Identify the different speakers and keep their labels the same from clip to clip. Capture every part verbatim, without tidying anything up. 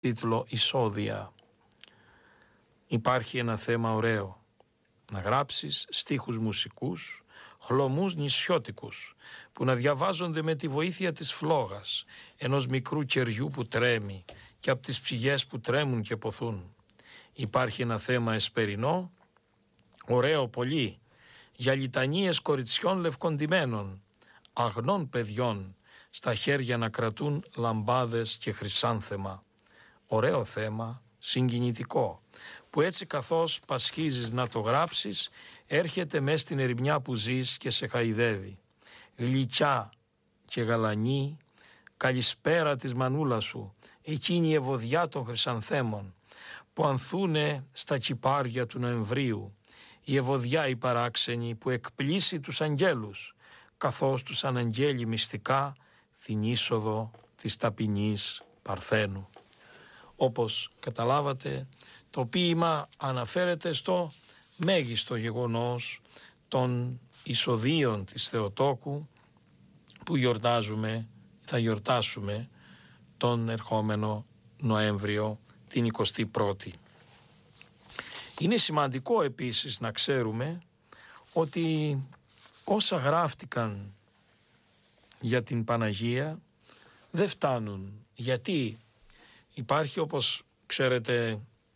Speaker 1: τίτλο «Εισόδια». Υπάρχει ένα θέμα ωραίο, να γράψεις στίχους μουσικούς, χλωμούς νησιώτικους, που να διαβάζονται με τη βοήθεια της φλόγας, ενός μικρού κεριού που τρέμει και από τις ψυγές που τρέμουν και ποθούν. Υπάρχει ένα θέμα εσπερινό, ωραίο πολύ, για λιτανίες κοριτσιών λευκοντημένων, αγνών παιδιών, στα χέρια να κρατούν λαμπάδες και χρυσάνθεμα. Ωραίο θέμα, συγκινητικό, που έτσι καθώς πασχίζεις να το γράψεις, έρχεται μες στην ερημιά που ζεις και σε χαϊδεύει. Γλυκιά και γαλανή, καλησπέρα της μανούλας σου, εκείνη η ευωδιά των χρυσανθέμων, που ανθούνε στα κυπάρια του Νοεμβρίου, η ευωδιά η παράξενη που εκπλήσει τους αγγέλους, καθώς τους αναγγέλει μυστικά την είσοδο της ταπεινής Παρθένου. Όπως καταλάβατε, το ποίημα αναφέρεται στο μέγιστο γεγονός των εισοδίων της Θεοτόκου που γιορτάζουμε, θα γιορτάσουμε τον ερχόμενο Νοέμβριο, την εικοστή πρώτη. Είναι σημαντικό επίσης να ξέρουμε ότι όσα γράφτηκαν για την Παναγία δεν φτάνουν, γιατί υπάρχει, όπως ξέρετε,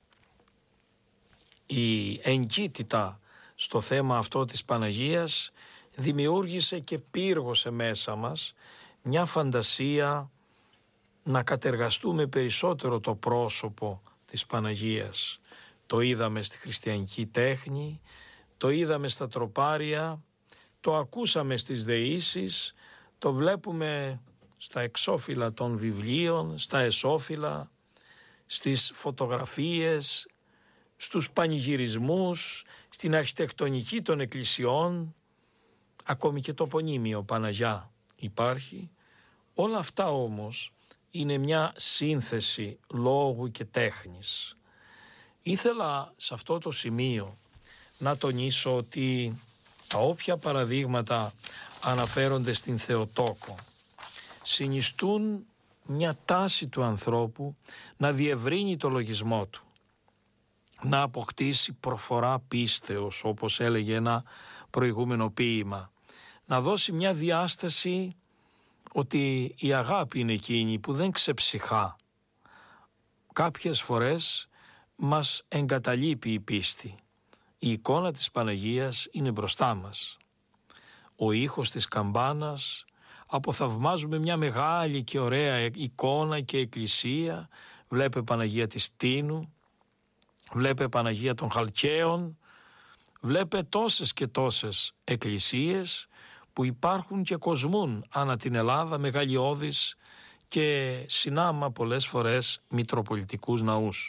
Speaker 1: η εγκύτητα στο θέμα αυτό της Παναγίας δημιούργησε και πύργωσε μέσα μας μια φαντασία να κατεργαστούμε περισσότερο το πρόσωπο της Παναγίας. Το είδαμε στη χριστιανική τέχνη, το είδαμε στα τροπάρια, το ακούσαμε στις δεήσεις, το βλέπουμε στα εξώφυλλα των βιβλίων, στα εσώφυλλα, στις φωτογραφίες, στους πανηγυρισμούς, στην αρχιτεκτονική των εκκλησιών, ακόμη και το πονίμιο Παναγιά υπάρχει. Όλα αυτά όμως είναι μια σύνθεση λόγου και τέχνης. Ήθελα σε αυτό το σημείο να τονίσω ότι τα όποια παραδείγματα αναφέρονται στην Θεοτόκο συνιστούν μια τάση του ανθρώπου να διευρύνει το λογισμό του, να αποκτήσει προφορά πίστεως, όπως έλεγε ένα προηγούμενο ποίημα, να δώσει μια διάσταση ότι η αγάπη είναι εκείνη που δεν ξεψυχά. Κάποιες φορές μας εγκαταλείπει η πίστη. Η εικόνα της Παναγίας είναι μπροστά μας. Ο ήχος της καμπάνας, αποθαυμάζουμε μια μεγάλη και ωραία εικόνα και εκκλησία. Βλέπε Παναγία της Τίνου, βλέπε Παναγία των Χαλκαίων, βλέπε τόσες και τόσες εκκλησίες που υπάρχουν και κοσμούν ανά την Ελλάδα, μεγαλειώδεις και συνάμα πολλές φορές μητροπολιτικούς ναούς.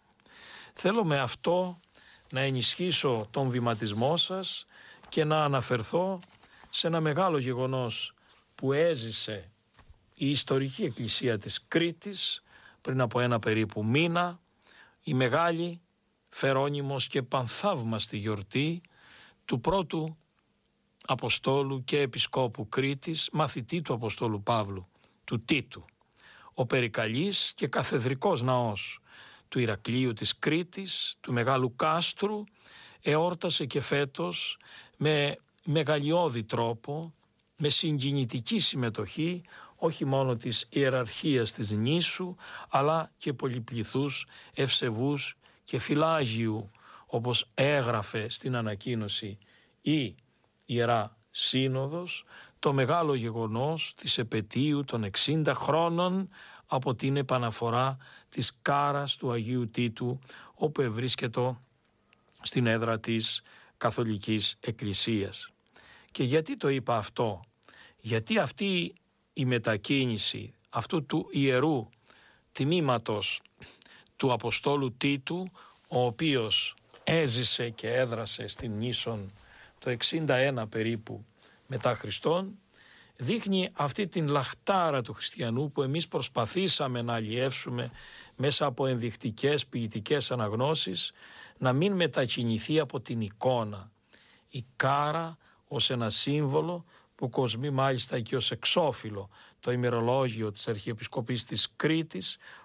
Speaker 1: Θέλω με αυτό να ενισχύσω τον βηματισμό σας και να αναφερθώ σε ένα μεγάλο γεγονός που έζησε η ιστορική εκκλησία της Κρήτης πριν από ένα περίπου μήνα, η μεγάλη, φερόνιμος και πανθαύμαστη γιορτή του πρώτου Αποστόλου και Επισκόπου Κρήτης, μαθητή του Αποστόλου Παύλου, του Τίτου. Ο περικαλής και καθεδρικός ναός του Ηρακλείου της Κρήτης, του Μεγάλου Κάστρου, εόρτασε και φέτος με μεγαλειώδη τρόπο, με συγκινητική συμμετοχή όχι μόνο της ιεραρχίας της νήσου, αλλά και πολυπληθούς, ευσεβούς και φιλάγιου, όπως έγραφε στην ανακοίνωση η Ιερά Σύνοδος, το μεγάλο γεγονός της επετείου των εξήντα χρόνων από την επαναφορά της κάρας του Αγίου Τίτου, όπου ευρίσκεται στην έδρα της Καθολικής Εκκλησίας. Και γιατί το είπα αυτό? Γιατί αυτή η μετακίνηση αυτού του ιερού τιμήματος του Αποστόλου Τίτου, ο οποίος έζησε και έδρασε στην νήσον το εξήντα ένα περίπου μετά Χριστόν, δείχνει αυτή την λαχτάρα του χριστιανού που εμείς προσπαθήσαμε να αλλιεύσουμε μέσα από ενδεικτικές ποιητικές αναγνώσεις, να μην μετακινηθεί από την εικόνα. Η κάρα ως ένα σύμβολο που κοσμεί μάλιστα και ως εξώφυλλο το ημερολόγιο της Αρχιεπισκοπής της Κρήτης,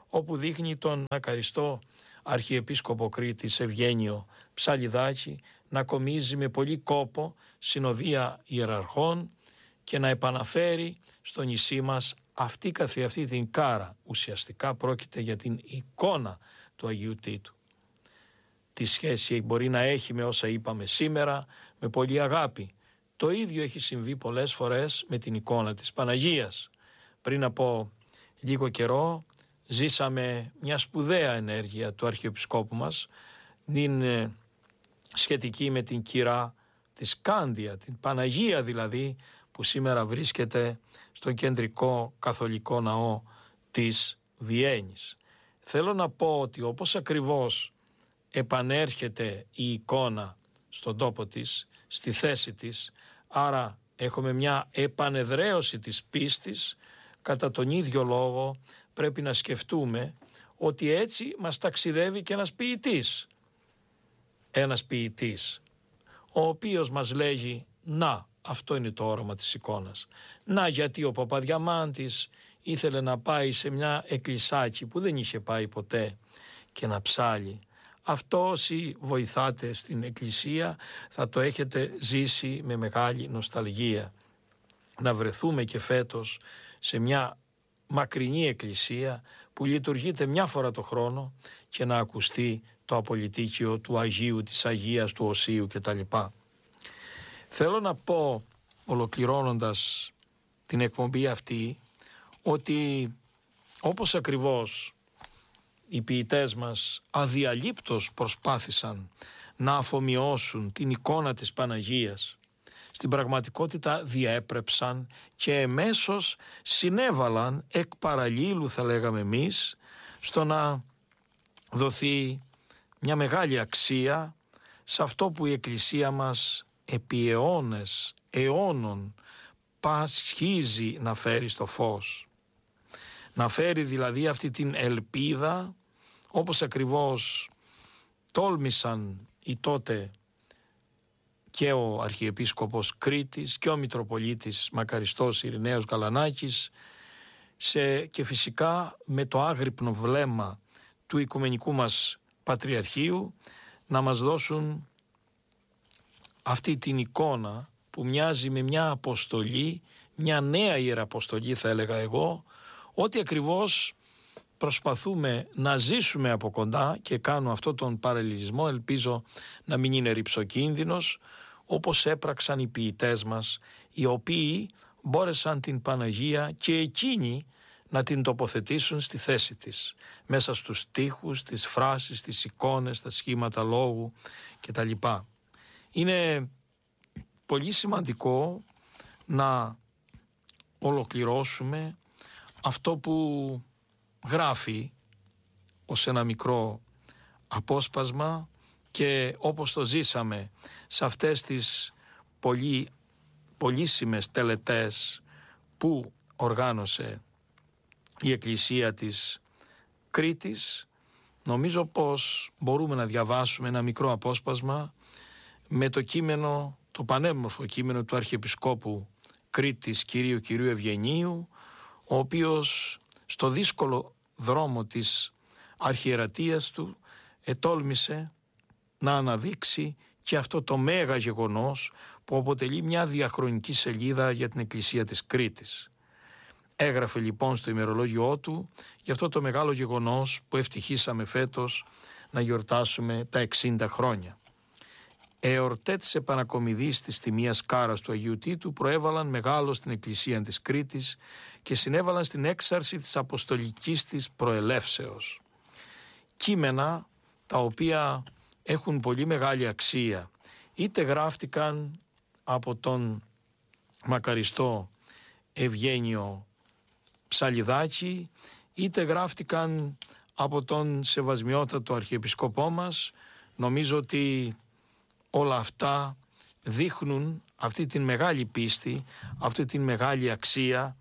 Speaker 1: όπου δείχνει τον μακαριστό Αρχιεπίσκοπο Κρήτης Ευγένιο Ψαλιδάκη να κομίζει με πολύ κόπο συνοδεία ιεραρχών και να επαναφέρει στο νησί μας αυτή καθεαυτή την κάρα. Ουσιαστικά πρόκειται για την εικόνα του Αγίου Τίτου. Τι σχέση μπορεί να έχει με όσα είπαμε σήμερα, με πολύ αγάπη. Το ίδιο έχει συμβεί πολλές φορές με την εικόνα της Παναγίας. Πριν από λίγο καιρό ζήσαμε μια σπουδαία ενέργεια του Αρχιεπισκόπου μας, την ε, σχετική με την κυρά της Κάντια, την Παναγία δηλαδή, που σήμερα βρίσκεται στο κεντρικό καθολικό ναό της Βιέννης. Θέλω να πω ότι όπως ακριβώς επανέρχεται η εικόνα στον τόπο της, στη θέση της, άρα έχουμε μια επανεδραίωση της πίστης, κατά τον ίδιο λόγο πρέπει να σκεφτούμε ότι έτσι μας ταξιδεύει και ένας ποιητής. Ένας ποιητής, ο οποίος μας λέγει να, αυτό είναι το όραμα της εικόνας. Να, γιατί ο Παπαδιαμάντης ήθελε να πάει σε μια εκκλησάκι που δεν είχε πάει ποτέ και να ψάλει. Αυτό όσοι βοηθάτε στην εκκλησία θα το έχετε ζήσει με μεγάλη νοσταλγία. Να βρεθούμε και φέτος σε μια μακρινή εκκλησία που λειτουργείται μια φορά το χρόνο και να ακουστεί το απολυτίκιο του Αγίου, της Αγίας, του Οσίου κτλ. Θέλω να πω, ολοκληρώνοντας την εκπομπή αυτή, ότι όπως ακριβώς οι ποιητές μας αδιαλείπτως προσπάθησαν να αφομοιώσουν την εικόνα της Παναγίας, στην πραγματικότητα διέπρεψαν και εμέσως συνέβαλαν εκ παραλλήλου, θα λέγαμε εμείς, στο να δοθεί μια μεγάλη αξία σε αυτό που η Εκκλησία μας επί αιώνες, αιώνων πασχίζει να φέρει στο φως. Να φέρει δηλαδή αυτή την ελπίδα, όπως ακριβώς τόλμησαν οι τότε και ο Αρχιεπίσκοπος Κρήτης και ο Μητροπολίτης Μακαριστός Ειρηναίος Γαλανάκης, σε, και φυσικά με το άγρυπνο βλέμμα του Οικουμενικού μας Πατριαρχείου να μας δώσουν αυτή την εικόνα που μοιάζει με μια αποστολή, μια νέα ιεραποστολή θα έλεγα εγώ, ότι ακριβώς προσπαθούμε να ζήσουμε από κοντά και κάνω αυτό τον παραλληλισμό, ελπίζω να μην είναι ρυψοκίνδυνος, όπως έπραξαν οι ποιητές μας, οι οποίοι μπόρεσαν την Παναγία και εκείνοι να την τοποθετήσουν στη θέση της, μέσα στους στίχους, τις φράσεις, τις εικόνες, τα σχήματα λόγου κτλ. Είναι πολύ σημαντικό να ολοκληρώσουμε αυτό που γράφει ως ένα μικρό απόσπασμα και όπως το ζήσαμε σε αυτές τις πολύ πολύσιμες τελετές που οργάνωσε η Εκκλησία της Κρήτης, νομίζω πως μπορούμε να διαβάσουμε ένα μικρό απόσπασμα με το κείμενο, το πανέμορφο κείμενο του Αρχιεπισκόπου Κρήτης Κυρίου Κυρίου Ευγενίου, ο οποίος στο δύσκολο δρόμο της αρχιερατείας του ετόλμησε να αναδείξει και αυτό το μέγα γεγονός που αποτελεί μια διαχρονική σελίδα για την Εκκλησία της Κρήτης. Έγραφε λοιπόν στο ημερολόγιό του για αυτό το μεγάλο γεγονός που ευτυχήσαμε φέτος να γιορτάσουμε τα εξήντα χρόνια. Εορτέ της επανακομιδής της τιμίας κάρας του Αγίου Τίτου προέβαλαν μεγάλο στην Εκκλησία της Κρήτης και συνέβαλαν στην έξαρση της αποστολικής της προελεύσεως. Κείμενα τα οποία έχουν πολύ μεγάλη αξία, είτε γράφτηκαν από τον μακαριστό Ευγένιο Ψαλιδάκη, είτε γράφτηκαν από τον σεβασμιότατο Αρχιεπισκοπό μας. Νομίζω ότι όλα αυτά δείχνουν αυτή την μεγάλη πίστη, αυτή την μεγάλη αξία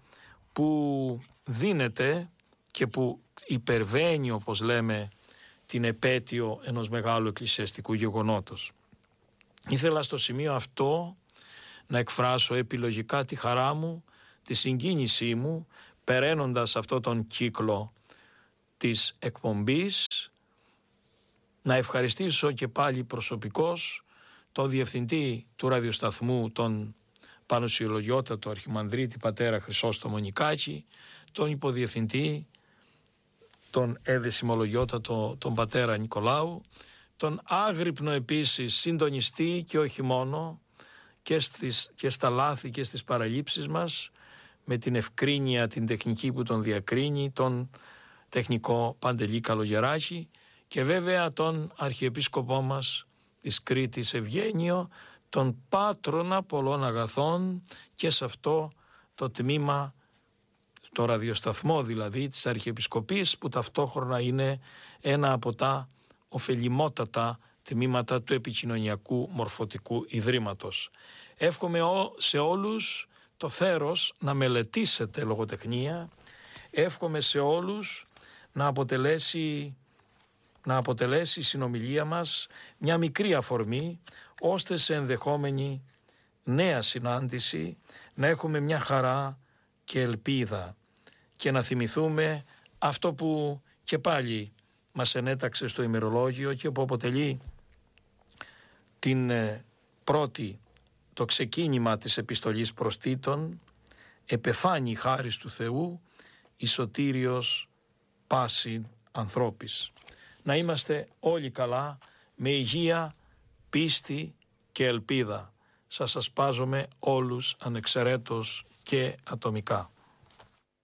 Speaker 1: που δίνεται και που υπερβαίνει, όπως λέμε, την επέτειο ενός μεγάλου εκκλησιαστικού γεγονότος. Ήθελα στο σημείο αυτό να εκφράσω επιλογικά τη χαρά μου, τη συγκίνησή μου, περαίνοντας αυτό τον κύκλο της εκπομπής. Να ευχαριστήσω και πάλι προσωπικώς τον διευθυντή του ραδιοσταθμού, τον Πανουσιολογιότατο Αρχιμανδρίτη πατέρα Χρυσόστομο Νικάκη, τον υποδιευθυντή, τον εδεσιμολογιότατο τον πατέρα Νικολάου, τον άγρυπνο επίσης συντονιστή και όχι μόνο και, στις, και στα λάθη και στις παραλήψεις μας, με την ευκρίνεια την τεχνική που τον διακρίνει, τον τεχνικό Παντελή Καλογεράκη, και βέβαια τον Αρχιεπίσκοπό μας της Κρήτης Ευγένιο, τον πάτρονα πολλών αγαθών, και σε αυτό το τμήμα, το ραδιοσταθμό δηλαδή της Αρχιεπισκοπής, που ταυτόχρονα είναι ένα από τα ωφελημότατα τμήματα του Επικοινωνιακού Μορφωτικού Ιδρύματος. Εύχομαι σε όλους το θέρος να μελετήσετε λογοτεχνία. Εύχομαι σε όλους να αποτελέσει, να αποτελέσει η συνομιλία μας μια μικρή αφορμή, ώστε σε ενδεχόμενη νέα συνάντηση να έχουμε μια χαρά και ελπίδα και να θυμηθούμε αυτό που και πάλι μας ενέταξε στο ημερολόγιο και που αποτελεί την πρώτη, το ξεκίνημα της επιστολής προς Τίτον: «Επεφάνει χάρις του Θεού, η σωτήριος πάση ανθρώπης». Να είμαστε όλοι καλά, με υγεία, πίστη και ελπίδα. Σας ασπάζομαι όλους ανεξαιρέτως και ατομικά.